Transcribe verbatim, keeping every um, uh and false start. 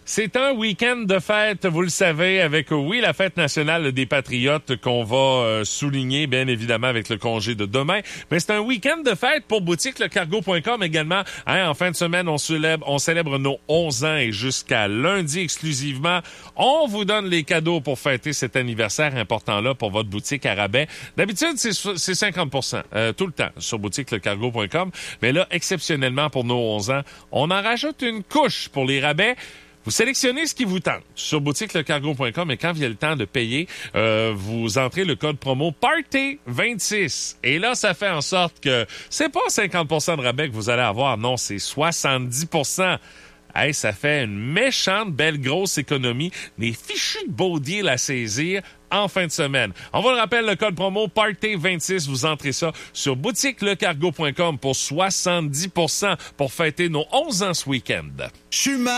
C'est un week-end de fête, vous le savez, avec, oui, la fête nationale des Patriotes qu'on va euh, souligner, bien évidemment, avec le congé de demain. Mais c'est un week-end de fête pour boutique le cargo point com également. Hein, en fin de semaine, on célèbre, on célèbre nos onze ans et jusqu'à lundi exclusivement, on vous donne les cadeaux pour fêter cet anniversaire important-là pour votre boutique à rabais. D'habitude, c'est, c'est cinquante pour cent euh, tout le temps sur boutique le cargo point com. Mais là, exceptionnellement pour nos onze ans, on en rajoute une couche pour les rabais. Vous sélectionnez ce qui vous tente sur boutique le cargo point com et quand vient le temps de payer, euh, vous entrez le code promo Party vingt-six. Et là, ça fait en sorte que c'est pas cinquante pour cent de rabais que vous allez avoir. Non, c'est soixante-dix pour cent. Hey, ça fait une méchante belle grosse économie. Des fichus de beaux deals à saisir en fin de semaine. On vous le rappelle, le code promo Party vingt-six, vous entrez ça sur boutique le cargo point com pour soixante-dix pour cent pour fêter nos onze ans ce week-end.